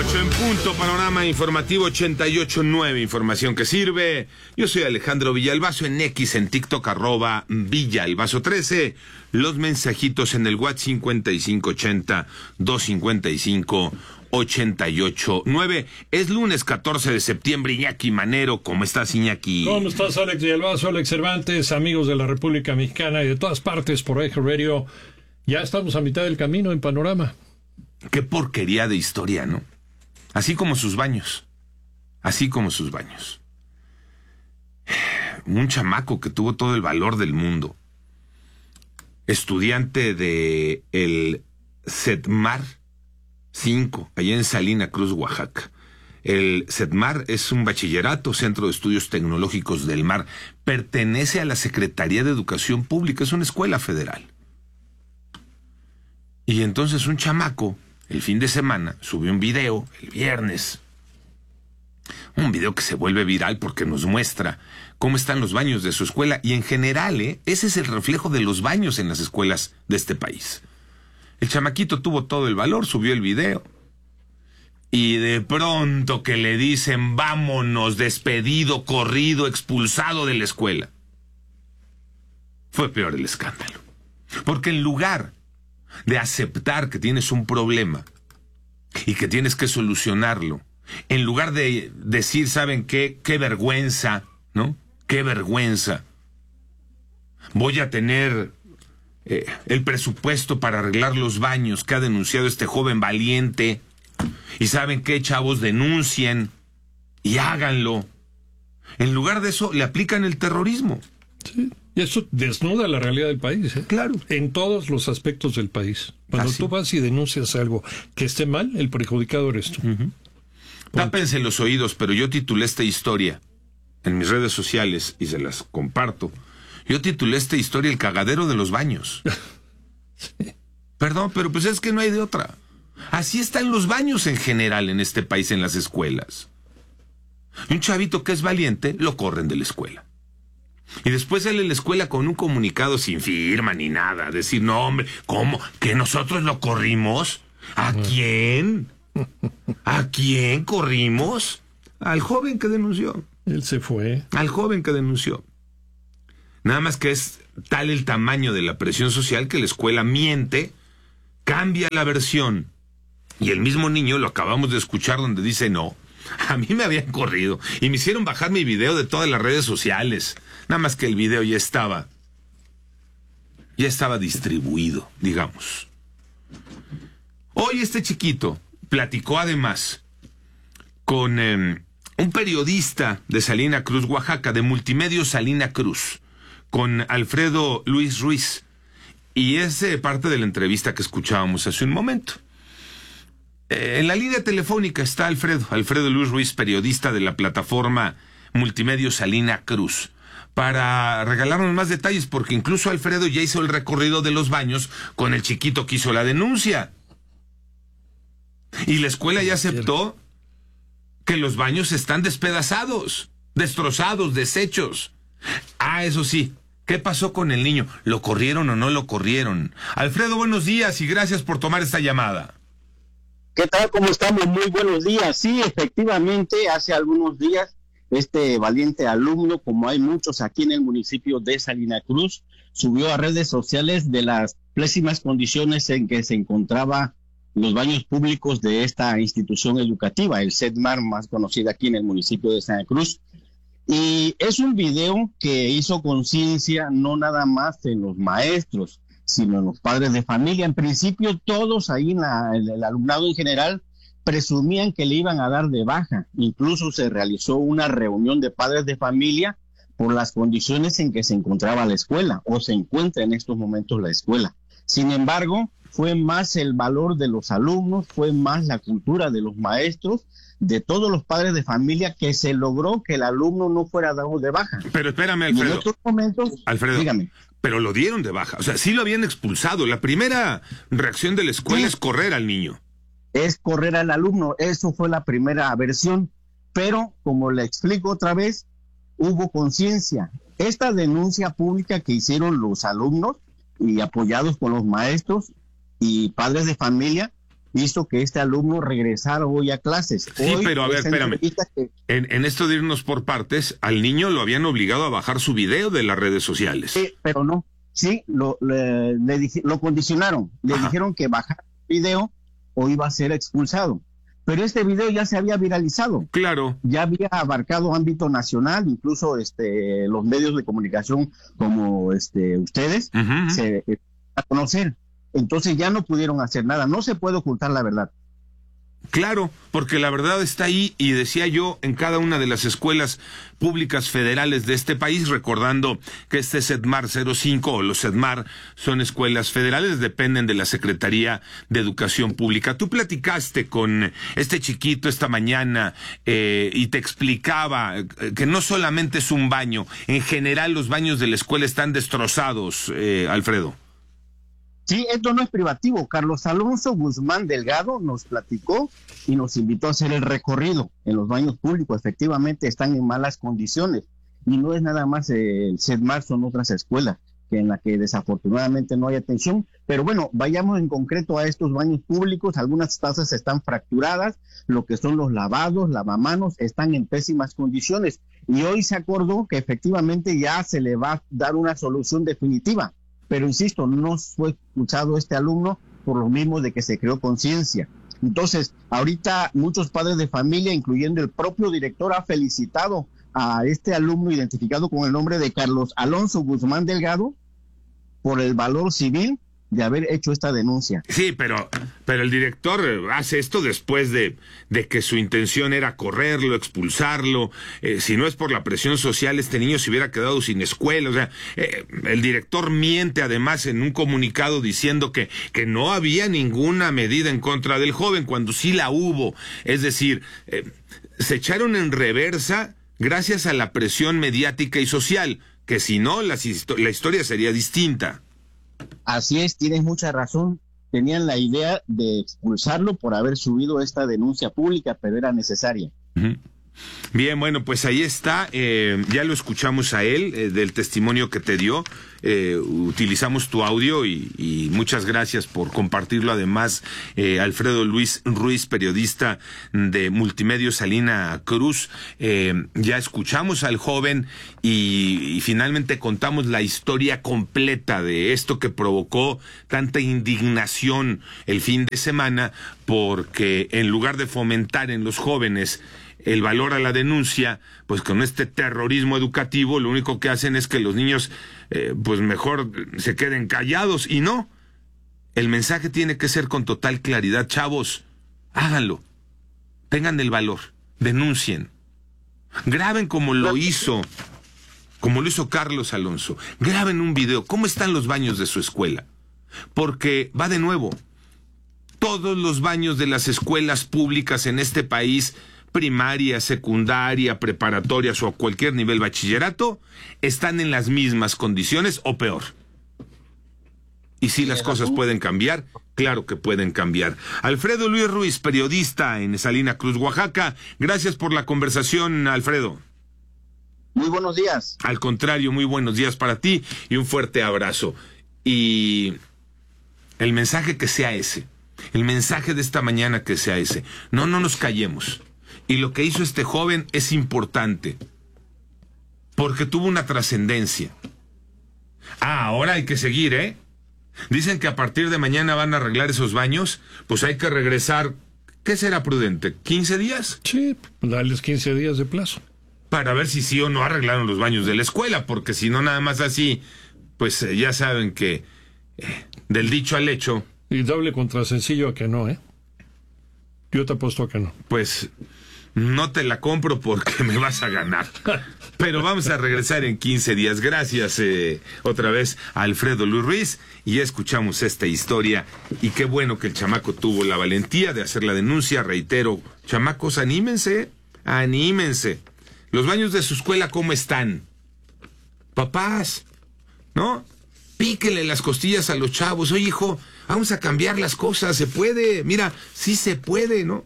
8 en punto, panorama informativo 88.9, información que sirve. Yo soy Alejandro Villalbazo, en X, en TikTok, @Villalbazo13. Los mensajitos en el WhatsApp 5580-255-88.9. Es lunes 14 de septiembre, Iñaki Manero. ¿Cómo estás, Iñaki? ¿Cómo estás, Alex Villalbazo, Alex Cervantes, amigos de la República Mexicana y de todas partes por Eje Radio? Ya estamos a mitad del camino en Panorama. Qué porquería de historia, ¿no? Así como sus baños. Así como sus baños. Un chamaco que tuvo todo el valor del mundo. Estudiante de el CEDMAR 5, allá en Salina Cruz, Oaxaca. El CEDMAR es un bachillerato, Centro de Estudios Tecnológicos del Mar. Pertenece a la Secretaría de Educación Pública, es una escuela federal. Y entonces un chamaco, el fin de semana, subió un video, el viernes. Un video que se vuelve viral porque nos muestra cómo están los baños de su escuela. Y en general, ese es el reflejo de los baños en las escuelas de este país. El chamaquito tuvo todo el valor, subió el video. Y de pronto que le dicen, vámonos, despedido, corrido, expulsado de la escuela. Fue peor el escándalo. Porque en lugar de aceptar que tienes un problema y que tienes que solucionarlo, en lugar de decir, ¿saben qué? Qué vergüenza, ¿no? Qué vergüenza. Voy a tener el presupuesto para arreglar los baños que ha denunciado este joven valiente. Y ¿saben qué, chavos? Denuncien y háganlo. En lugar de eso, le aplican el terrorismo. Sí. Y eso desnuda la realidad del país, ¿eh? Claro. En todos los aspectos del país. Cuando tú vas y denuncias algo que esté mal, el perjudicado eres tú. Tápense los oídos, pero yo titulé esta historia en mis redes sociales y se las comparto. Yo titulé esta historia El cagadero de los baños. Sí. Perdón, pero pues es que no hay de otra. Así están los baños en general en este país, en las escuelas. Y un chavito que es valiente, lo corren de la escuela. Y después sale de la escuela con un comunicado sin firma ni nada. Decir, no, hombre, ¿cómo? ¿Que nosotros lo corrimos? ¿A quién? ¿A quién corrimos? Al joven que denunció. Él se fue. Al joven que denunció. Nada más que es tal el tamaño de la presión social que la escuela miente, cambia la versión. Y el mismo niño, lo acabamos de escuchar, donde dice, no, a mí me habían corrido y me hicieron bajar mi video de todas las redes sociales. Nada más que el video ya estaba distribuido, digamos. Hoy este chiquito platicó además con un periodista de Salina Cruz, Oaxaca, de Multimedios Salina Cruz, con Alfredo Luis Ruiz. Y es parte de la entrevista que escuchábamos hace un momento. En la línea telefónica está Alfredo Luis Ruiz, periodista de la plataforma Multimedios Salina Cruz, para regalarnos más detalles, porque incluso Alfredo ya hizo el recorrido de los baños con el chiquito que hizo la denuncia. Y la escuela ya aceptó que los baños están despedazados, destrozados, deshechos. Ah, eso sí, ¿qué pasó con el niño? ¿Lo corrieron o no lo corrieron? Alfredo, buenos días y gracias por tomar esta llamada. ¿Qué tal? ¿Cómo estamos? Muy buenos días. Sí, efectivamente, hace algunos días, este valiente alumno, como hay muchos aquí en el municipio de Salina Cruz, subió a redes sociales de las pésimas condiciones en que se encontraban los baños públicos de esta institución educativa, el CEDMAR, más conocida aquí en el municipio de Salina Cruz. Y es un video que hizo conciencia no nada más en los maestros, sino en los padres de familia. En principio, todos ahí, el alumnado en general, presumían que le iban a dar de baja. Incluso se realizó una reunión de padres de familia por las condiciones en que se encontraba la escuela, o se encuentra en estos momentos la escuela. Sin embargo, fue más el valor de los alumnos, fue más la cultura de los maestros, de todos los padres de familia, que se logró que el alumno no fuera dado de baja. Pero espérame, Alfredo. Y en otros momentos, Alfredo, dígame. Pero lo dieron de baja. O sea, sí lo habían expulsado. La primera reacción de la escuela es correr al niño. Es correr al alumno. Eso fue la primera versión. Pero, como le explico otra vez, hubo conciencia. Esta denuncia pública que hicieron los alumnos y apoyados por los maestros y padres de familia hizo que este alumno regresara hoy a clases. Sí, hoy, pero a ver, espérame. En esto de irnos por partes, al niño lo habían obligado a bajar su video de las redes sociales. Pero no. Sí, lo condicionaron. Le dijeron que bajara el video o iba a ser expulsado. Pero este video ya se había viralizado. Claro. Ya había abarcado ámbito nacional, incluso los medios de comunicación como ustedes se a conocer. Entonces ya no pudieron hacer nada. No se puede ocultar la verdad. Claro, porque la verdad está ahí, y decía yo, en cada una de las escuelas públicas federales de este país, recordando que este SEDMAR 05 o los SEDMAR son escuelas federales, dependen de la Secretaría de Educación Pública. Tú platicaste con este chiquito esta mañana y te explicaba que no solamente es un baño, en general los baños de la escuela están destrozados, Alfredo. Sí, esto no es privativo. Carlos Alonso Guzmán Delgado nos platicó y nos invitó a hacer el recorrido en los baños públicos. Efectivamente están en malas condiciones y no es nada más el SEDMAR, son otras escuelas en las que desafortunadamente no hay atención. Pero bueno, vayamos en concreto a estos baños públicos. Algunas tazas están fracturadas, lo que son los lavados, lavamanos, están en pésimas condiciones. Y hoy se acordó que efectivamente ya se le va a dar una solución definitiva. Pero insisto, no fue expulsado este alumno por lo mismo de que se creó conciencia. Entonces, ahorita muchos padres de familia, incluyendo el propio director, ha felicitado a este alumno identificado con el nombre de Carlos Alonso Guzmán Delgado por el valor civil de haber hecho esta denuncia. Sí, pero el director hace esto después de que su intención era correrlo, expulsarlo. Si no es por la presión social, este niño se hubiera quedado sin escuela. O sea, el director miente además en un comunicado diciendo que no había ninguna medida en contra del joven, cuando sí la hubo. Es decir, se echaron en reversa gracias a la presión mediática y social, que si no, la historia sería distinta. Así es, tienes mucha razón. Tenían la idea de expulsarlo por haber subido esta denuncia pública, pero era necesaria. Bien, bueno, pues ahí está, ya lo escuchamos a él, del testimonio que te dio, utilizamos tu audio y muchas gracias por compartirlo. Además, Alfredo Luis Ruiz, periodista de Multimedios Salina Cruz, ya escuchamos al joven y finalmente contamos la historia completa de esto que provocó tanta indignación el fin de semana, porque en lugar de fomentar en los jóvenes el valor a la denuncia, pues con este terrorismo educativo lo único que hacen es que los niños pues mejor se queden callados. Y no, el mensaje tiene que ser con total claridad. Chavos, háganlo, tengan el valor, denuncien, graben como lo hizo Carlos Alonso, graben un video, cómo están los baños de su escuela, porque va de nuevo, todos los baños de las escuelas públicas en este país, primaria, secundaria, preparatorias o a cualquier nivel bachillerato, están en las mismas condiciones o peor. Y si las cosas pueden cambiar, claro que pueden cambiar. Alfredo Luis Ruiz, periodista en Salina Cruz, Oaxaca, gracias por la conversación, Alfredo. Muy buenos días. Al contrario, muy buenos días para ti y un fuerte abrazo. Y el mensaje que sea ese, el mensaje de esta mañana que sea ese, no nos callemos. Y lo que hizo este joven es importante, porque tuvo una trascendencia. Ahora hay que seguir, ¿eh? Dicen que a partir de mañana van a arreglar esos baños, pues hay que regresar, ¿qué será prudente? ¿15 días? Sí, darles 15 días de plazo. Para ver si sí o no arreglaron los baños de la escuela, porque si no nada más así, pues ya saben que del dicho al hecho. Y doble contra sencillo a que no, ¿eh? Yo te apuesto a que no. Pues no te la compro porque me vas a ganar. Pero vamos a regresar en 15 días. Gracias otra vez a Alfredo Luis Ruiz. Y ya escuchamos esta historia. Y qué bueno que el chamaco tuvo la valentía de hacer la denuncia. Reitero, chamacos, anímense. Los baños de su escuela, ¿cómo están? Papás, ¿no? Píquenle las costillas a los chavos. Oye, hijo, vamos a cambiar las cosas. Se puede. Mira, sí se puede, ¿no?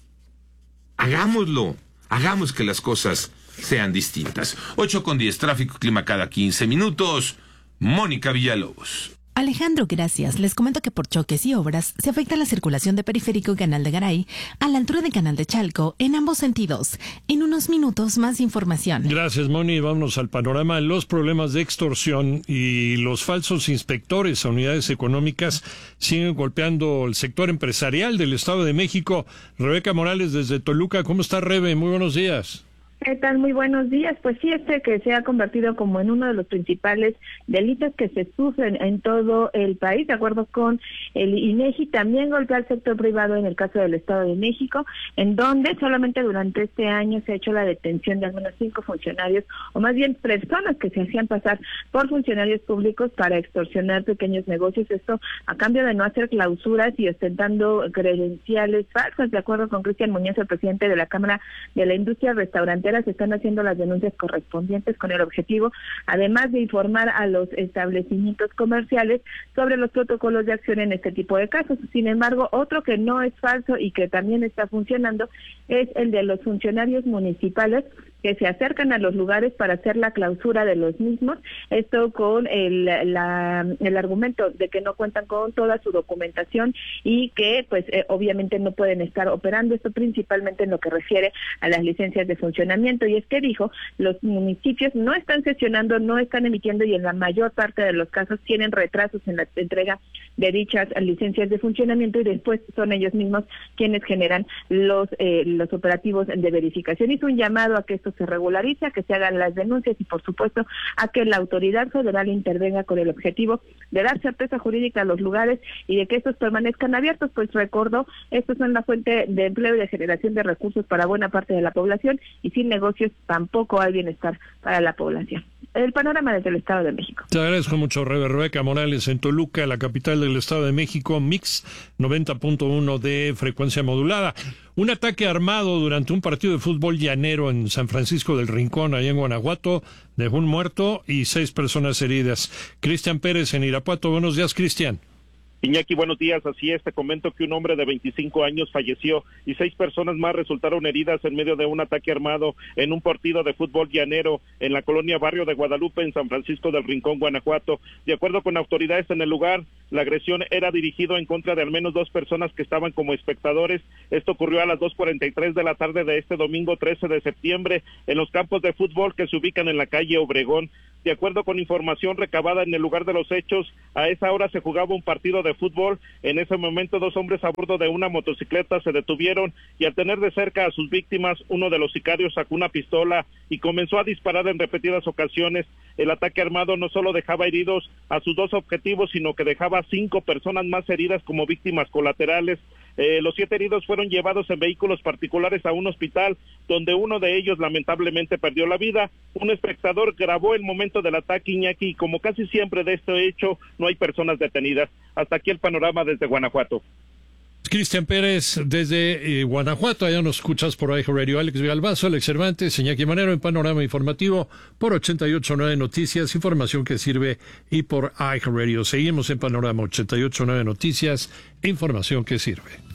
Hagámoslo, hagamos que las cosas sean distintas. 8:10, tráfico, clima cada 15 minutos. Mónica Villalobos. Alejandro, gracias. Les comento que por choques y obras se afecta la circulación de Periférico y Canal de Garay a la altura de Canal de Chalco en ambos sentidos. En unos minutos más información. Gracias, Moni. Vámonos al panorama. Los problemas de extorsión y los falsos inspectores a unidades económicas siguen golpeando el sector empresarial del Estado de México. Rebeca Morales desde Toluca. ¿Cómo está, Rebe? Muy buenos días. ¿Qué tal? Muy buenos días. Pues sí, que se ha convertido como en uno de los principales delitos que se sufren en todo el país, de acuerdo con el INEGI, también golpea al sector privado en el caso del Estado de México, en donde solamente durante este año se ha hecho la detención de al menos 5 funcionarios, o más bien personas que se hacían pasar por funcionarios públicos para extorsionar pequeños negocios, esto a cambio de no hacer clausuras y ostentando credenciales falsas. De acuerdo con Cristian Muñoz, el presidente de la Cámara de la Industria Restaurantera, se están haciendo las denuncias correspondientes con el objetivo, además de informar a los establecimientos comerciales sobre los protocolos de acción en este tipo de casos. Sin embargo, otro que no es falso y que también está funcionando es el de los funcionarios municipales que se acercan a los lugares para hacer la clausura de los mismos, esto con el argumento de que no cuentan con toda su documentación y que pues obviamente no pueden estar operando, esto principalmente en lo que refiere a las licencias de funcionamiento. Y es que dijo, los municipios no están sesionando, no están emitiendo y en la mayor parte de los casos tienen retrasos en la entrega de dichas licencias de funcionamiento y después son ellos mismos quienes generan los operativos de verificación. Hizo un llamado a que esto se regularice, a que se hagan las denuncias y por supuesto a que la autoridad federal intervenga con el objetivo de dar certeza jurídica a los lugares y de que estos permanezcan abiertos, pues recordó, estos son la fuente de empleo y de generación de recursos para buena parte de la población y sin negocios tampoco hay bienestar para la población. El panorama desde el Estado de México. Te agradezco mucho, Rebeca Morales, en Toluca, la capital del Estado de México, Mix 90.1 de frecuencia modulada. Un ataque armado durante un partido de fútbol llanero en San Francisco del Rincón, allá en Guanajuato, dejó un muerto y 6 personas heridas. Cristian Pérez en Irapuato. Buenos días, Cristian. Iñaki, buenos días. Así es, te comento que un hombre de 25 años falleció y 6 personas más resultaron heridas en medio de un ataque armado en un partido de fútbol llanero en la colonia Barrio de Guadalupe, en San Francisco del Rincón, Guanajuato. De acuerdo con autoridades en el lugar, la agresión era dirigida en contra de al menos 2 personas que estaban como espectadores. Esto ocurrió a las 2:43 de la tarde de este domingo 13 de septiembre en los campos de fútbol que se ubican en la calle Obregón. De acuerdo con información recabada en el lugar de los hechos, a esa hora se jugaba un partido de fútbol. En ese momento 2 hombres a bordo de una motocicleta se detuvieron y al tener de cerca a sus víctimas, uno de los sicarios sacó una pistola y comenzó a disparar en repetidas ocasiones. El ataque armado no solo dejaba heridos a sus 2 objetivos, sino que dejaba 5 personas más heridas como víctimas colaterales. Los 7 heridos fueron llevados en vehículos particulares a un hospital, donde uno de ellos lamentablemente perdió la vida. Un espectador grabó el momento del ataque, Iñaki, y como casi siempre de este hecho, no hay personas detenidas. Hasta aquí el panorama desde Guanajuato. Cristian Pérez desde Guanajuato, allá nos escuchas por iHeartRadio. Alex Villalbazo, Alex Cervantes, Iñaki Manero en Panorama Informativo por 88.9 Noticias, información que sirve, y por iHeartRadio. Seguimos en Panorama 88.9 Noticias, información que sirve.